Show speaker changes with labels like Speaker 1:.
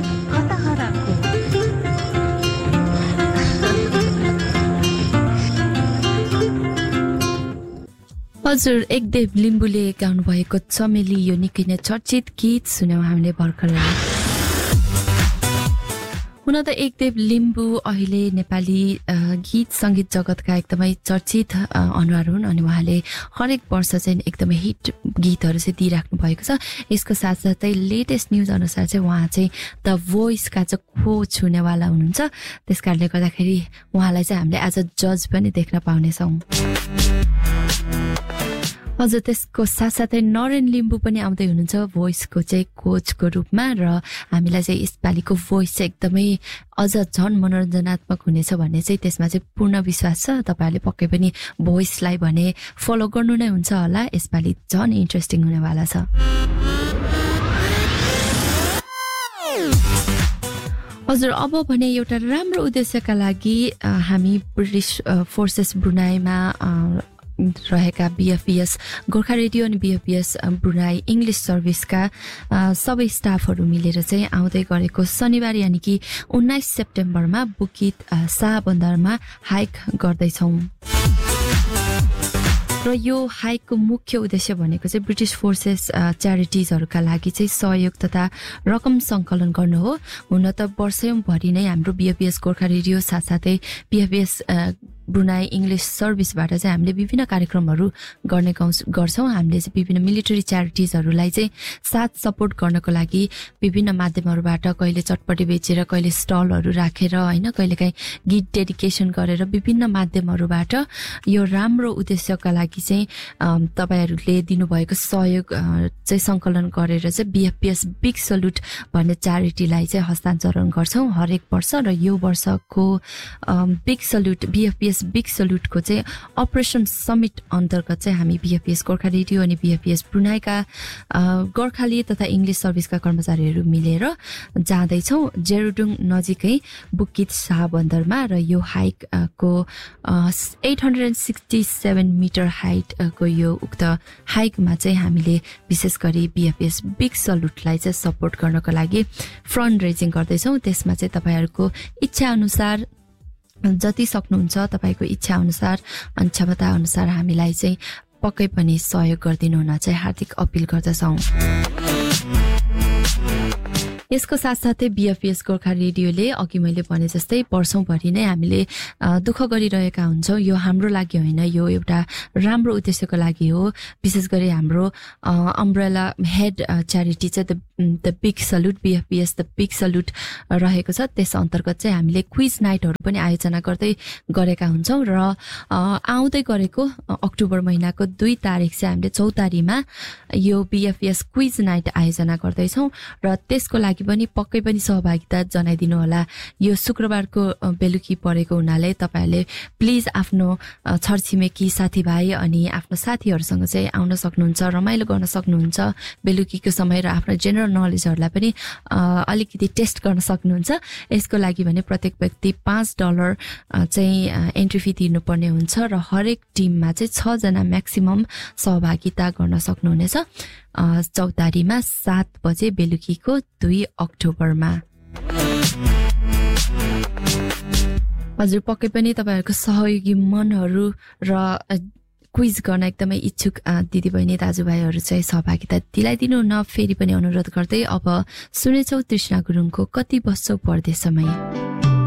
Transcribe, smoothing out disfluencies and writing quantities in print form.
Speaker 1: गीत हताहराको हजुर एकदेव लिम्बुले गाउनु भएको चमेली यो निकै नै चर्चित गीत सुन्यौं हामीले भर्खरै हुन त एकदेव लिम्बु अहिले नेपाली गीत संगीत जगतका एकदमै चर्चित अनुहार हुन् अनि उहाँले हरेक वर्ष चाहिँ एकदमै हिट गीतहरू चाहिँ दिइराख्नु भएको छ यसको साथसाथै लेटेस्ट न्युज अनुसार चाहिँ उहाँ चाहिँ द भोइसका चाहिँ कोच हुनेवाला हुनुहुन्छ त्यसकारणले गर्दाखेरि उहाँलाई चाहिँ हामीले एज अ जज पनि देख्न पाउनेछौँ हजुर त्यसको साथसाथै नरेन लिम्बु पनि आउँदै हुनुहुन्छ भोइसको चाहिँ कोचको रूपमा र हामीलाई चाहिँ यसपालिको भोइस चाहिँ एकदमै अझ झन् मनोरञ्जनात्मक हुनेछ भन्ने चाहिँ त्यसमा चाहिँ पूर्ण विश्वास छ तपाईहरुले पक्कै पनि भोइसलाई भने फलो गर्नु नै हुन्छ होला यसपालि झन् इन्ट्रेस्टिङ हुनेवाला छ हजुर अब भने एउटा राम्रो उद्देश्यका लागि हामी ब्रिटिश फोर्सेस ब्रुनाईमा रहेका बीएफपीएस गोर्खा रेडियो अनि बीएफपीएस ब्रुनाई इंग्लिश सर्भिसका सबै स्टाफहरू मिलेर चाहिँ आउँदै गरेको शनिबार यानी कि 19 सेप्टेम्बरमा बुकित शाह बन्दरमा हाइक गर्दै छौं र यो हाइकको मुख्य उद्देश्य भनेको चाहिँ ब्रिटिश फोर्सेस च्यारिटिजहरुका लागि चाहिँ सहयोग तथा रकम संकलन गर्नु हो हुन त वर्षौंभरि नै हाम्रो बीएफपीएस गोर्खा रेडियो साथसाथै बीएफपीएस ब्रुनाई इंग्लिश सर्भिसबाट चाहिँ हामीले विभिन्न कार्यक्रमहरू गर्ने गर्छौं हामीले चाहिँ विभिन्न मिलिटरी च्यारिटिजहरुलाई चाहिँ साथ सपोर्ट गर्नको लागि विभिन्न माध्यमहरुबाट कहिले चटपटी बेचेर कहिले स्टलहरु राखेर हैन कहिलेकाहीँ गीत डेडिकेसन गरेर विभिन्न माध्यमहरुबाट यो राम्रो उद्देश्यका लागि चाहिँ तपाईहरुले दिनुभएको सहयोग चाहिँ संकलन गरेर चाहिँ बीएफपीएस बिग सल्युट भन्ने च्यारिटीलाई चाहिँ हस्तान्तरण गर्छौं हरेक वर्ष र यो वर्षको बिग सल्युट बीएफपीएस बिग सल्युटको चाहिँ अपरेसन समिट अन्तर्गत चाहिँ हामी बीएफपीएस गोर्खा रेडियो अनि बीएफपीएस ब्रुनाईका गोर्खाली तथा इंग्लिश सर्भिसका कर्मचारीहरू मिलेर जाँदै छौं जेरुडुङ नजिकै बुकित शाह बन्दरमा र यो हाइक को 867 मिटर हाइट को यो उक्त हाइकमा चाहिँ हामीले विशेष गरी बीएफपीएस बिग सल्युटलाई चाहिँ सपोर्ट गर्नको लागि फन्ड रेजिङ गर्दै छौं त्यसमा चाहिँ तपाईहरुको इच्छा अनुसार जति सक्नुहुन्छ तपाईको इच्छा अनुसार अनि क्षमता अनुसार हामीलाई चाहिँ पक्कै पनि सहयोग गर्दिनु हुन चाहिँ हार्दिक अपील गर्दछौं यसको साथसाथै बीएफपीएस गोर्खा रेडियोले अघि मैले भने जस्तै वर्षौंभरि नै हामीले दुःख गरिरहेका हुन्छौं यो हाम्रो लागि होइन यो एउटा राम्रो उद्देश्यको लागि हो विशेष गरी हाम्रो अम्ब्रेला हेड च्यारिटी चाहिँ the big salute बीएफपीएस the big salute रहेको छ त्यस अन्तर्गत चाहिँ हामीले क्विज नाइटहरु पनि आयोजना गर्दै गरेका हुन्छौं र आउँदै गरेको अक्टोबर महिनाको 2 तारिख चाहिँ हामीले चौतारीमा यो बीएफपीएस क्विज नाइट आयोजना गर्दै छौं र त्यसको लागि पनि पक्कै पनि सहभागिता जनाइदिनु होला यो शुक्रबारको बेलुकी परेको हुनाले तपाईहरुले प्लिज आफ्नो छरछिमेकी साथीभाइ अनि आफ्नो साथीहरुसँग चाहिँ आउन सक्नुहुन्छ रमाइलो गर्न सक्नुहुन्छ बेलुकीको समय र आफ्नो जेनरल नलेजहरुलाई पनि अलिकति टेस्ट गर्न सक्नुहुन्छ यसको लागि भने प्रत्येक व्यक्ति $5 चाहिँ एन्ट्री फी तिर्नुपर्ने हुन्छ र हरेक टिममा चाहिँ 6 जना म्याक्सिमम सहभागिता गर्न सक्नुहुनेछ चौतारीमा 7 बजे बेलुकीको 2 अक्टोबरमा हजुर पक्कै पनि तपाईहरुको सहयोगी मनहरु र क्विज गर्न एकदमै इच्छुक दिदीबहिनी दाजुभाइहरु चाहिँ सहभागिता दिलाइदिनु न फेरि पनि अनुरोध गर्दै अब सुनेछौ तृष्णा गुरुङको कति बस्छौ परदेशमै